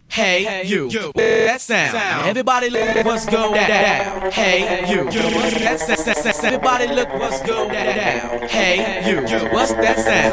Hey, you, that sound. Everybody look what's going down. Hey, you, what's that sound? Everybody look what's going down. Hey, you, what's that sound?